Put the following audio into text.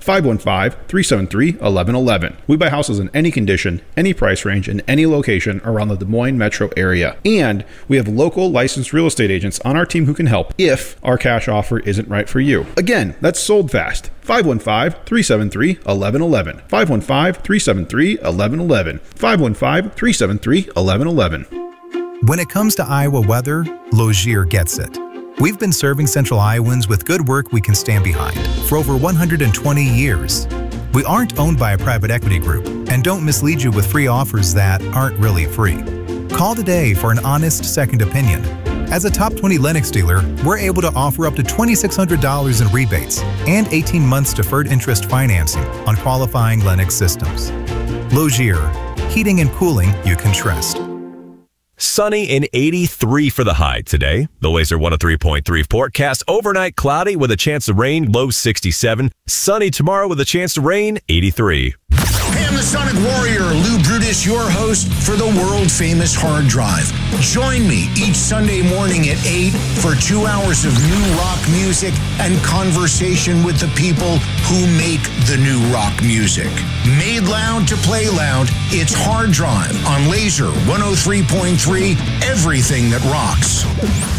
515-373-1111. We buy houses in any condition, any price range, in any location around the Des Moines metro area. And we have local licensed real estate agents on our team who can help if our cash offer isn't right for you. Again, that's sold fast. 515-373-1111. 515-373-1111. 515-373-1111. When it comes to Iowa weather, Logier gets it. We've been serving Central Iowans with good work we can stand behind for over 120 years. We aren't owned by a private equity group and don't mislead you with free offers that aren't really free. Call today for an honest second opinion. As a top 20 Lennox dealer, we're able to offer up to $2,600 in rebates and 18 months deferred interest financing on qualifying Lennox systems. Logier, heating and cooling you can trust. Sunny and 83 for the high today. The Laser 103.3 forecast. Overnight cloudy with a chance of rain, low 67. Sunny tomorrow with a chance of rain, 83. Hey, I'm the Sonic Warrior, Lou Brutus, your host for the world-famous Hard Drive. Join me each Sunday morning at 8 for 2 hours of new rock music and conversation with the people who make the new rock music. Made loud to play loud, it's Hard Drive on Laser 103.3, everything that rocks.